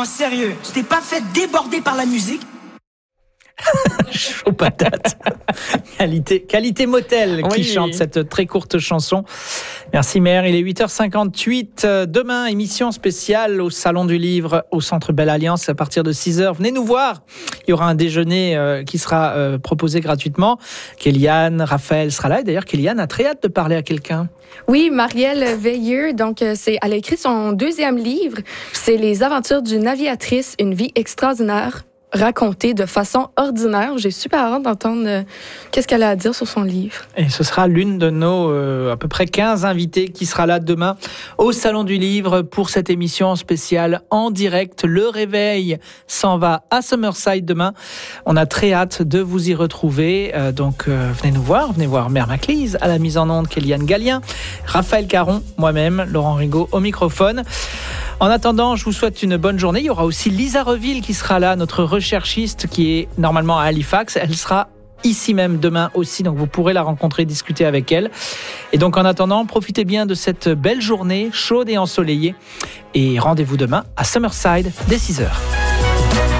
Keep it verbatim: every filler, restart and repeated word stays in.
Non, sérieux, tu t'es pas fait déborder par la musique? Chaud patate. qualité, qualité motel qui oui. chante cette très courte chanson. Merci Mère, il est huit heures cinquante-huit. Demain, émission spéciale au Salon du Livre au Centre Belle Alliance à partir de six heures. Venez nous voir. Il y aura un déjeuner euh, qui sera euh, proposé gratuitement. Kéliane, Raphaël sera là. Et d'ailleurs, Kéliane a très hâte de parler à quelqu'un. Oui, Marielle Veilleux, donc c'est, elle a écrit son deuxième livre. C'est Les aventures d'une aviatrice, une vie extraordinaire, racontée de façon ordinaire. J'ai super hâte d'entendre euh, qu'est-ce qu'elle a à dire sur son livre. Et ce sera l'une de nos euh, à peu près quinze invités qui sera là demain au Salon du Livre pour cette émission spéciale en direct. Le réveil s'en va à Summerside demain. On a très hâte de vous y retrouver. Euh, donc euh, venez nous voir, venez voir Mère Maclise à la mise en onde, Kéliane Gallien, Raphaël Caron, moi-même, Laurent Rigaud au microphone. En attendant, je vous souhaite une bonne journée. Il y aura aussi Lisa Reville qui sera là, notre recherchiste qui est normalement à Halifax. Elle sera ici même demain aussi, donc vous pourrez la rencontrer, discuter avec elle. Et donc en attendant, profitez bien de cette belle journée chaude et ensoleillée. Et rendez-vous demain à Summerside dès six heures.